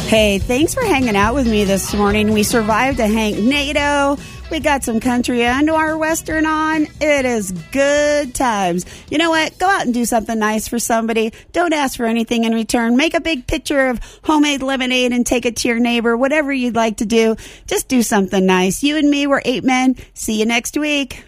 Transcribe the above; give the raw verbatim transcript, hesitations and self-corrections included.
Hey, thanks for hanging out with me this morning. We survived a Hank NATO. We got some country and our Western on. It is good times. You know what? Go out and do something nice for somebody. Don't ask for anything in return. Make a big picture of homemade lemonade and take it to your neighbor. Whatever you'd like to do, just do something nice. You and me, we're eight men. See you next week.